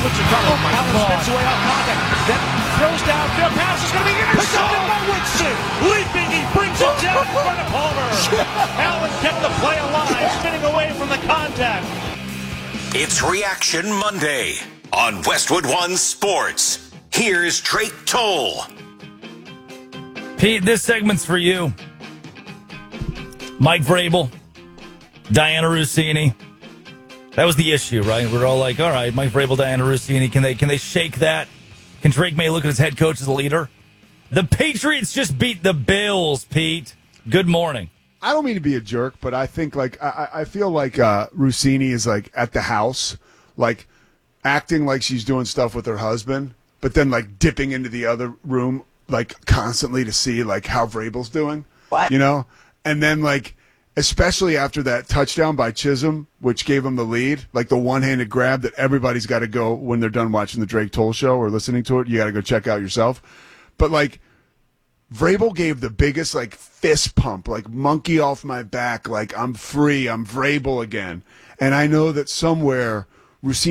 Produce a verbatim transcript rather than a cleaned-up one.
Switch it from oh Allen spins away off contact. Then throws down. Fair pass is going to be intercepted by Winston. Leaping, he brings it down in front of Palmer. Allen kept the play alive, spinning away from the contact. It's Reaction Monday on Westwood One Sports. Here's Drake Toll. Pete, this segment's for you. Mike Vrabel, Diana Russini. That was the issue, right? We're all like, all right, Mike Vrabel, Diana Russini, can they can they shake that? Can Drake May look at his head coach as a leader? The Patriots just beat the Bills, Pete. Good morning. I don't mean to be a jerk, but I think like I, I feel like uh, Russini is like at the house, like acting like she's doing stuff with her husband, but then like dipping into the other room like constantly to see like how Vrabel's doing. What? You know? And then like especially after that touchdown by Chisholm, which gave him the lead, like the one-handed grab that everybody's got to go when they're done watching the Drake Toll show or listening to it. You got to go check out yourself. But like Vrabel gave the biggest like fist pump, like monkey off my back, like I'm free, I'm Vrabel again. And I know that somewhere Russini